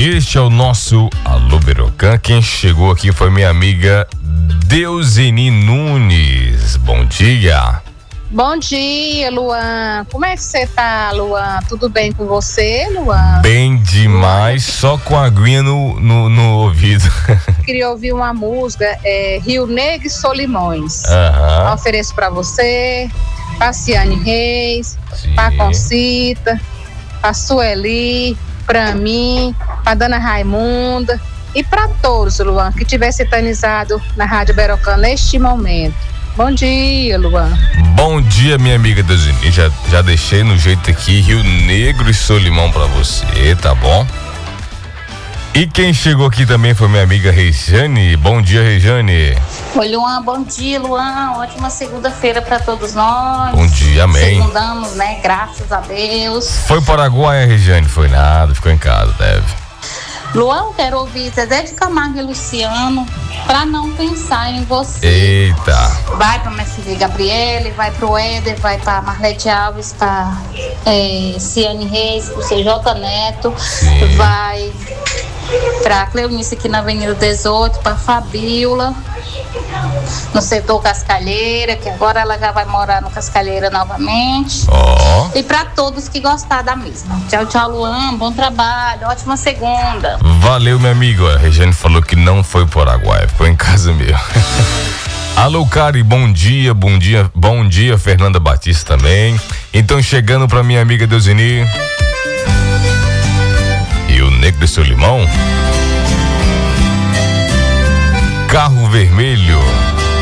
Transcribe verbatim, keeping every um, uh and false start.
Este é o nosso Alô Berocan. Quem chegou aqui foi minha amiga Deuseni Nunes. Bom dia. Bom dia, Luan. Como é que você tá, Luan? Tudo bem com você, Luan? Bem demais, só com a aguinha no, no, no ouvido. Queria ouvir uma música, é, Rio Negro e Solimões. Aham. Ofereço pra você, pra Ciane Reis, Sim. pra Concita, pra Sueli, pra mim, pra Dona Raimunda e pra todos, Luan, que tiver sintonizado na Rádio Berocan neste momento. Bom dia, Luan. Bom dia, minha amiga Deuseni. Já, já deixei no jeito aqui Rio Negro e Solimão pra você, tá bom? E quem chegou aqui também foi minha amiga Rejane. Bom dia, Rejane. Oi, Luan, bom dia, Luan. Ótima segunda-feira pra todos nós. Bom dia, amém. Segundamos, né? Graças a Deus. Foi para Araguaia, Rejane? Foi nada, ficou em casa, deve. Luan, quero ouvir Zezé de Camargo e Luciano pra não pensar em você. Eita. Vai pra minha filha Gabriele, vai pro Éder, vai pra Marlete Alves, pra é, Ciane Reis, pro seu J Neto, Sim. vai pra Cleonice aqui na Avenida dezoito, pra Fabiola, no setor Cascalheira, que agora ela já vai morar no Cascalheira novamente. Ó. E pra todos que gostaram da mesma. Tchau, tchau, Luan. Bom trabalho. Ótima segunda. Valeu, meu amigo. A Rejane falou que não foi pro Araguaia, ficou em casa mesmo. Alô, Cari, bom dia, bom dia, bom dia, Fernanda Batista também. Então, chegando pra minha amiga Deuseni. Rio Negro e Solimão. Carro Vermelho.